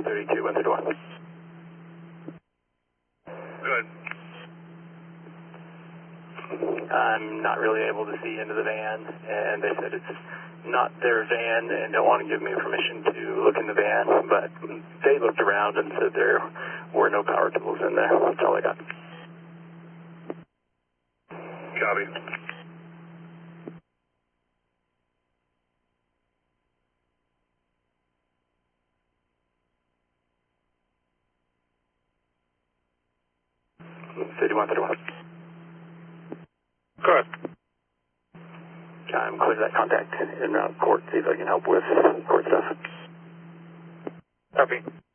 32, 131. Good. I'm not really able to see into the van, and they said it's not their van and don't want to give me permission to look in the van, but they looked around and said there were no power tools in there. That's all I got. Copy. City 131. Correct. I'm clear that contact in court, see if I can help with court stuff. Copy.